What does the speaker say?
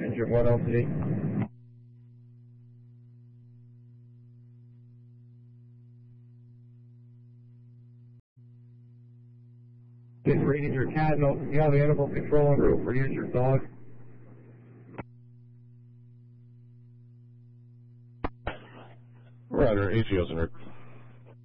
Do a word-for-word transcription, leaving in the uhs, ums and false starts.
Engine one L T. Get reading your cat notes. If you have animal control en route, or use your dog. Roger, A C O's en route.